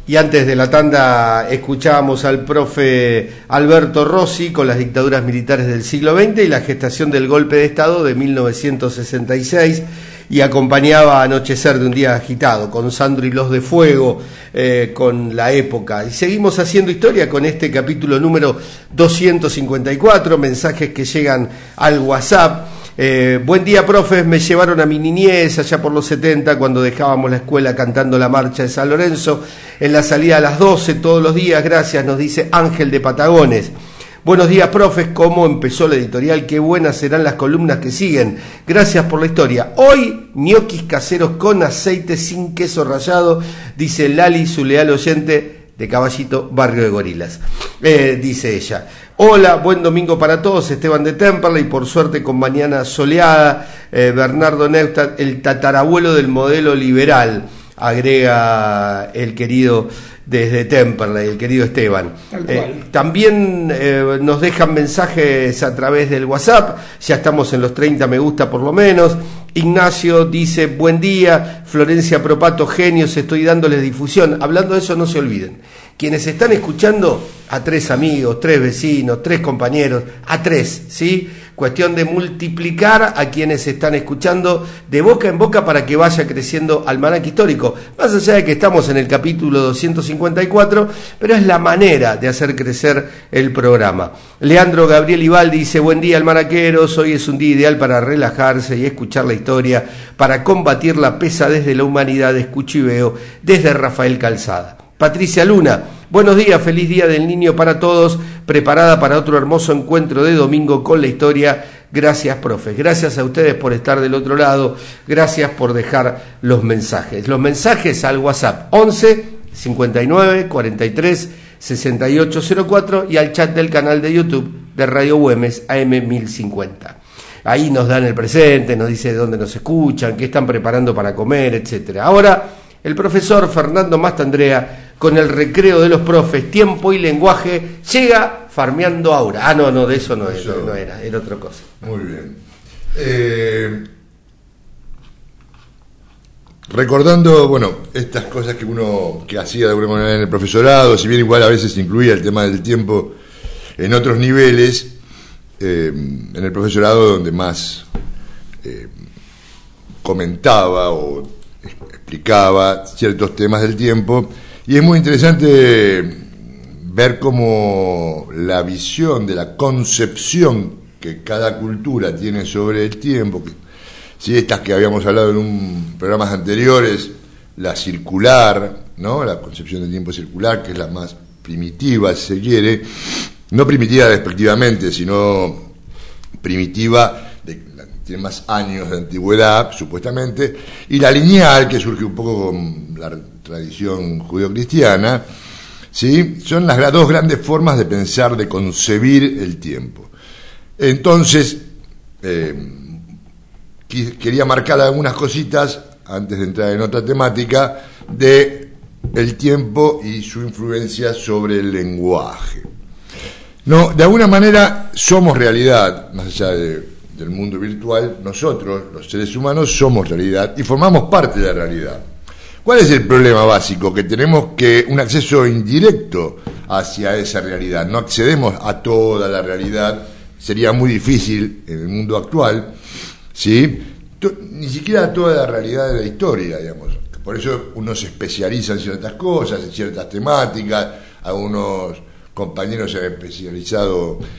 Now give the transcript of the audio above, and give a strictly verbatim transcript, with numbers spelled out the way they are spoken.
Y antes de la tanda escuchábamos al profe Alberto Rossi con las dictaduras militares del siglo veinte y la gestación del golpe de Estado de mil novecientos sesenta y seis, y acompañaba Anochecer de un día agitado con Sandro y los de Fuego, eh, con la época. Y seguimos haciendo historia con este capítulo número doscientos cincuenta y cuatro, mensajes que llegan al WhatsApp. Eh, buen día, profes, me llevaron a mi niñez allá por los setenta, cuando dejábamos la escuela cantando la marcha de San Lorenzo en la salida a las doce todos los días. Gracias, nos dice Ángel de Patagones. Buenos días, profes, ¿cómo empezó la editorial? Qué buenas serán las columnas que siguen. Gracias por la historia. Hoy, ñoquis caseros con aceite sin queso rallado, dice Lali, su leal oyente de Caballito, barrio de Gorilas. Eh, dice ella. Hola, buen domingo para todos, Esteban de Temperley, por suerte con mañana soleada. eh, Bernardo Neustadt, el tatarabuelo del modelo liberal, agrega el querido desde Temperley, el querido Esteban. Eh, también eh, nos dejan mensajes a través del WhatsApp, ya estamos en los treinta me gusta por lo menos. Ignacio dice, buen día, Florencia Propato, genios, estoy dándoles difusión. Hablando de eso, no se olviden, quienes están escuchando, a tres amigos, tres vecinos, tres compañeros, a tres, ¿sí? Cuestión de multiplicar a quienes están escuchando de boca en boca para que vaya creciendo Almanaque Histórico. Más allá de que estamos en el capítulo doscientos cincuenta y cuatro, pero es la manera de hacer crecer el programa. Leandro Gabriel Ibaldi dice, buen día, almanaqueros, hoy es un día ideal para relajarse y escuchar la historia, para combatir la pesadez de la humanidad, escucho y veo, desde Rafael Calzada. Patricia Luna, buenos días, feliz día del niño para todos, preparada para otro hermoso encuentro de domingo con la historia. Gracias, profes, gracias a ustedes por estar del otro lado, gracias por dejar los mensajes. Los mensajes al WhatsApp once cincuenta y nueve cuarenta y tres sesenta y ocho cero cuatro y al chat del canal de YouTube de Radio Güemes A M mil cincuenta. Ahí nos dan el presente, nos dice dónde nos escuchan, qué están preparando para comer, etcétera. Ahora, el profesor Fernando Mastandrea, con el recreo de los profes, tiempo y lenguaje, llega farmeando aura. Ah, no, no, de eso no, eso, era, no era, era otra cosa. Muy bien. Eh, recordando, bueno, estas cosas que uno que hacía de alguna manera en el profesorado, si bien igual a veces incluía el tema del tiempo en otros niveles, eh, en el profesorado donde más eh, comentaba o explicaba ciertos temas del tiempo. Y es muy interesante ver cómo la visión de la concepción que cada cultura tiene sobre el tiempo, que, sí, estas que habíamos hablado en un programas anteriores, la circular, ¿no? La concepción del tiempo circular, que es la más primitiva, si se quiere, no primitiva despectivamente, sino primitiva, de, tiene más años de antigüedad, supuestamente, y la lineal, que surge un poco con la tradición judeocristiana, ¿sí? Son las dos grandes formas de pensar, de concebir el tiempo. Entonces, eh, quería marcar algunas cositas, antes de entrar en otra temática, de el tiempo y su influencia sobre el lenguaje. No, de alguna manera somos realidad, más allá de, del mundo virtual, nosotros, los seres humanos, somos realidad y formamos parte de la realidad. ¿Cuál es el problema básico? Que tenemos que un acceso indirecto hacia esa realidad. No accedemos a toda la realidad, sería muy difícil en el mundo actual, ¿sí? Ni siquiera a toda la realidad de la historia, digamos. Por eso uno se especializa en ciertas cosas, en ciertas temáticas, algunos compañeros se han especializado